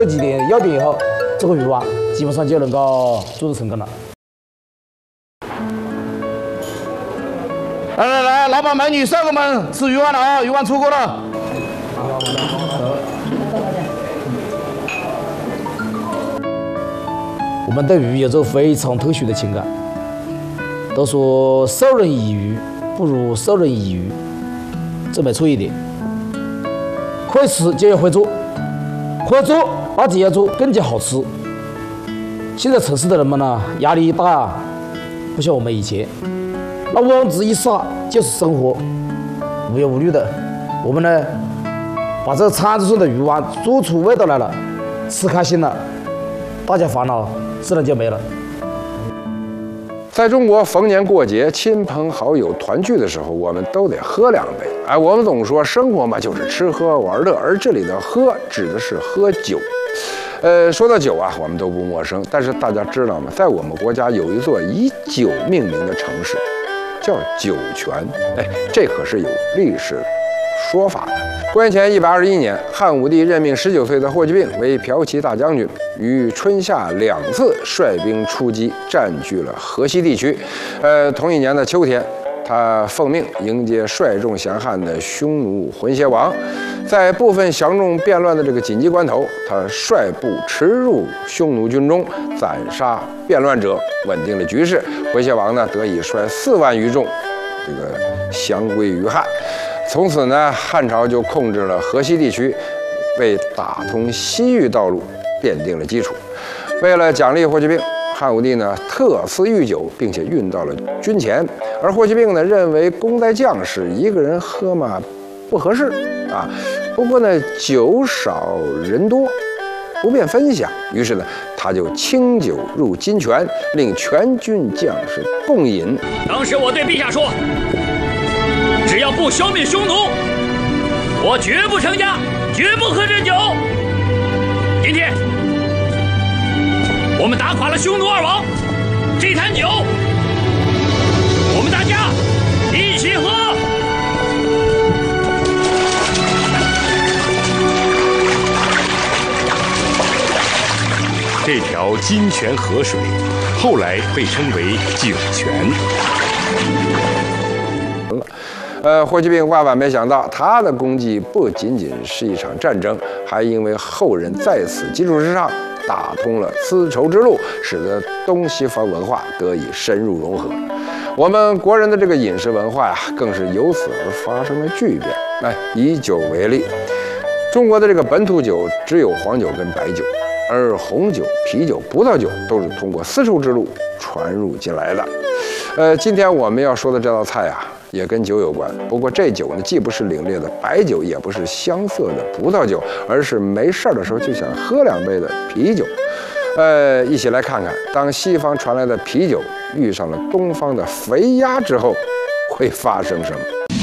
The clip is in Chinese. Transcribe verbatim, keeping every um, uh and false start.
几点要点以后，这个鱼丸基本上就能够做成成功了。来来来，老板美女上个门吃鱼丸了啊！鱼丸出锅了。我们对鱼有着非常特殊的情感。都说授人以鱼不如授人以渔，这没错一点。会吃就要会做，会做而且要做更加好吃。现在城市的人们呢，压力大，不像我们以前，那网子一撒就是生活，无忧无虑的。我们呢，把这餐桌上的鱼丸做出味道来了，吃开心了，大家烦恼自然就没了。 在中国，逢年过节、亲朋好友团聚的时候，我们都得喝两杯。哎，我们总说生活嘛就是吃喝玩乐，而这里的喝指的是喝酒。呃，说到酒啊，我们都不陌生。但是大家知道吗？在我们国家有一座以酒命名的城市，叫酒泉。哎，这可是有历史说法的。公元前一百二十一年，汉武帝任命十九岁的霍去病为骠骑大将军，于春夏两次率兵出击，占据了河西地区。呃，同一年的秋天，他奉命迎接率众降汉的匈奴浑邪王。在部分降众变乱的这个紧急关头，他率部驰入匈奴军中，斩杀变乱者，稳定了局势。浑邪王呢，得以率四万余众，这个降归于汉。从此呢，汉朝就控制了河西地区，为打通西域道路奠定了基础。为了奖励霍去病，汉武帝呢特赐御酒，并且运到了军前。而霍去病呢认为功在将士，一个人喝嘛不合适啊。不过呢酒少人多，不便分享，于是呢他就倾酒入金泉，令全军将士共饮。 当时我对陛下说，只要不消灭匈奴，我绝不成家，绝不喝这酒。今天我们打垮了匈奴二王，这坛酒我们大家一起喝。 这条金泉河水后来被称为酒泉。 呃，霍去病万万没想到，他的功绩不仅仅是一场战争，还因为后人在此基础之上打通了丝绸之路，使得东西方文化得以深入融合。我们国人的这个饮食文化呀，更是由此而发生了巨变。来，以酒为例，中国的这个本土酒只有黄酒跟白酒，而红酒、啤酒、葡萄酒都是通过丝绸之路传入进来的。呃，今天我们要说的这道菜啊，也跟酒有关。不过这酒呢，既不是凛冽的白酒，也不是香涩的葡萄酒，而是没事儿的时候就想喝两杯的啤酒。呃，一起来看看，当西方传来的啤酒遇上了东方的肥鸭之后，会发生什么？